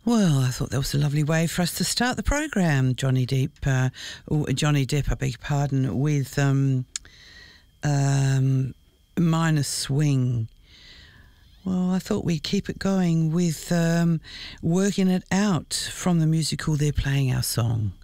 Well, I thought that was a lovely way for us to start the programme, Johnny Depp, I beg your pardon, with Minor Swing. Well, I thought we'd keep it going with Working It Out from the musical They're Playing Our Song.